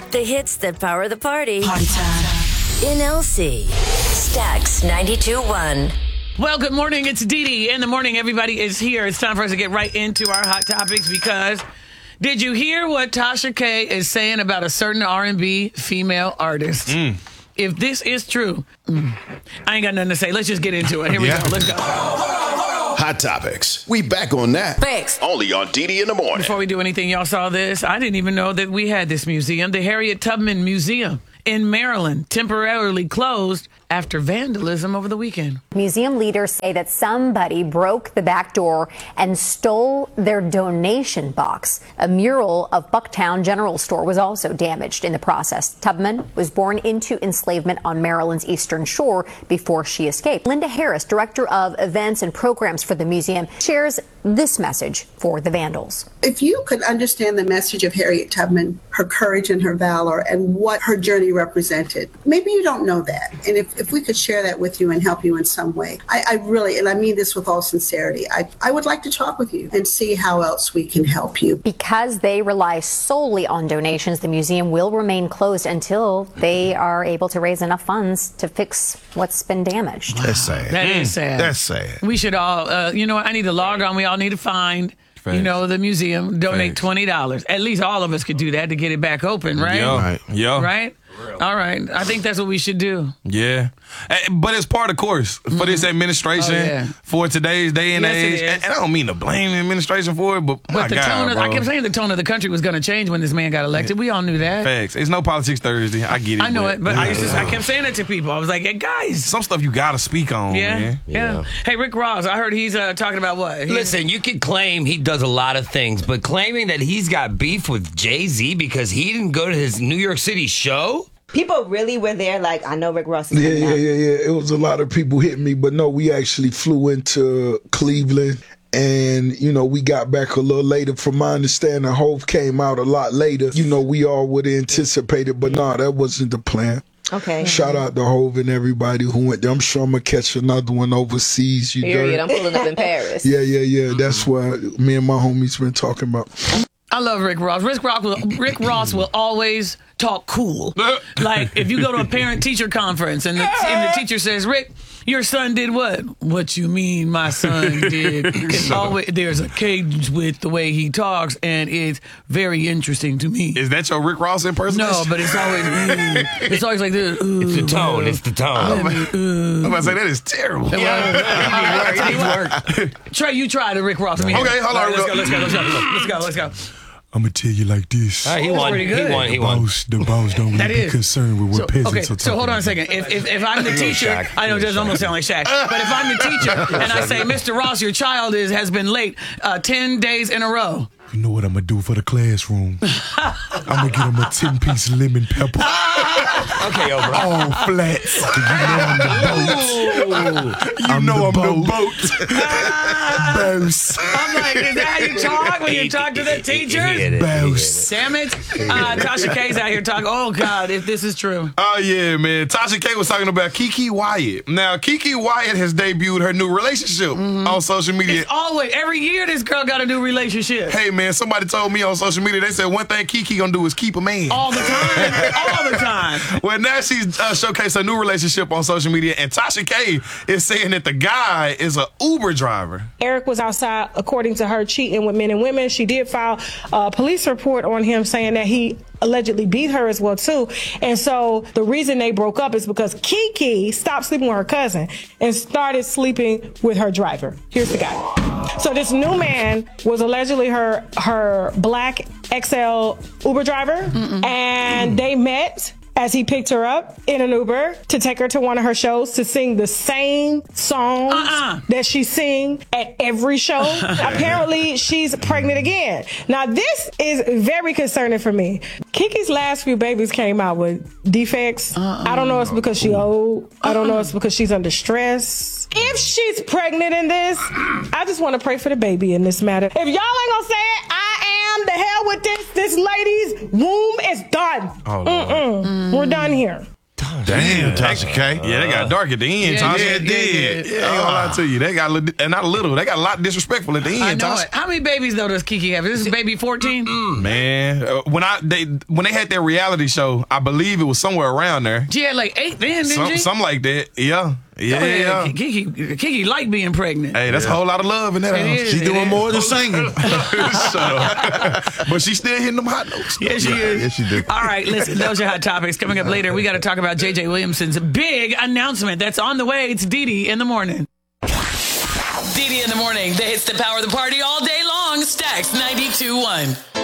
The hits that power the party. Party time. In LC. Stax 92.1. Well, good morning. It's Dee Dee. In the morning, everybody is here. It's time for us to get right into our hot topics because did you hear what Tasha K is saying about a certain R&B female artist? If this is true, I ain't got nothing to say. Let's just get into it. Here we go. Let's go. Hot Topics. We back on that. Thanks. Only on Dee in the morning. Before we do anything, y'all saw this. I didn't even know that we had this museum. The Harriet Tubman Museum in Maryland temporarily closed after vandalism over the weekend. Museum leaders say that somebody broke the back door and stole their donation box. A mural of Bucktown General Store was also damaged in the process. Tubman was born into enslavement on Maryland's Eastern Shore before she escaped. Linda Harris, director of events and programs for the museum, shares this message for the vandals. If you could understand the message of Harriet Tubman, her courage and her valor, and what her journey represented, maybe you don't know that. And if we could share that with you and help you in some way, I really, and I mean this with all sincerity, I would like to talk with you and see how else we can help you. Because they rely solely on donations, the museum will remain closed until they are able to raise enough funds to fix what's been damaged. That's sad. That is sad. That's sad. We should all, you know what? I need to log on. We all need to find, you know, the museum, donate $20. At least all of us could do that to get it back open, right? Yeah. Right? All right. I think that's what we should do. Yeah. But it's part of course for this administration, for today's day and age. And I don't mean to blame the administration for it, but my the God, tone of, bro. I kept saying the tone of the country was going to change when this man got elected. We all knew that. Facts. It's no politics Thursday. I get it. I know it, but I kept saying it to people. I was like, hey, guys. Some stuff you got to speak on, man. Yeah. Hey, Rick Ross, I heard he's talking about what? Listen, you can claim he does a lot of things, but claiming that he's got beef with Jay-Z because he didn't go to his New York City show? People really were there, like, I know Rick Ross is Yeah. coming out. It was a lot of people hitting me, but no, we actually flew into Cleveland. And, you know, we got back a little later. From my understanding, Hove came out a lot later. You know, we all would have anticipated, but no, that wasn't the plan. Okay. Shout out to Hove and everybody who went there. I'm sure I'm going to catch another one overseas. Period. I'm pulling up in Paris. Yeah. That's what me and my homies been talking about. I love Rick Ross. Rick Ross will always talk cool. Like if you go to a parent-teacher conference and the teacher says, "Rick, your son did what?" "What you mean my son did?" It's always, there's a cadence with the way he talks, and it's very interesting to me. Is that your Rick Ross impersonation? No, but it's always like this. It's the tone. It's the tone. I'm about to say that is terrible. Trey, you try the Rick Ross. Okay, hold on. Let's go. I'm gonna tell you like this. He won. The boss don't really be concerned with what peasants are talking So hold on a about. second. If I'm the teacher, I know it does almost sound like Shaq, but if I'm the teacher and I say, "Mr. Ross, your child has been late 10 days in a row," You know what I'm gonna do for the classroom? I'm gonna get him a 10-piece lemon pepper. Okay, Oprah. All flats. You know I'm the boat. Boss. I'm like, is that how you talk when you talk to the teachers? Boss. Damn it. Tasha K's out here talking. Oh, God, if this is true. Oh, yeah, man. Tasha K was talking about Keke Wyatt. Now, Keke Wyatt has debuted her new relationship on social media. It's always, every year this girl got a new relationship. Hey, man, somebody told me on social media, they said one thing Keke gonna do is keep a man. All the time. All the time. Well, now she's showcased her new relationship on social media, and Tasha K is saying that the guy is an Uber driver. Eric was outside, according to her, cheating with men and women. She did file a police report on him saying that he allegedly beat her as well, too. And so the reason they broke up is because Keke stopped sleeping with her cousin and started sleeping with her driver. Here's the guy. So this new man was allegedly her black XL Uber driver, and they met as he picked her up in an Uber to take her to one of her shows to sing the same songs that she sing at every show. Apparently, she's pregnant again. Now, this is very concerning for me. Keke's last few babies came out with defects. I don't know if it's because she old. I don't know if it's because she's under stress. If she's pregnant in this, I just want to pray for the baby in this matter. If y'all ain't gonna say it, I am. The hell with this. This lady's womb is done. We're done here. Damn, Tasha K. Yeah, they got dark at the end, Yeah, Tasha. they did. Yeah, I ain't gonna lie to you. They got not a little. They got a lot disrespectful at the end, I know Tasha. it. How many babies though does Kiki have? This is baby 14. Man, when they had their reality show, I believe it was somewhere around there. She had like 8 then, didn't she? Something like that. Yeah. Yeah. Kiki like being pregnant. Hey, that's a whole lot of love in that house. She doing more than singing. But she's still hitting them hot notes. Yes, she is. Yes, she do. All right, listen, those are hot topics. Coming up later, we got to talk about J.J. Williamson's big announcement that's on the way. It's Dee in the morning. Dee in the morning. The hits that power the party all day long. Stacks 92.1.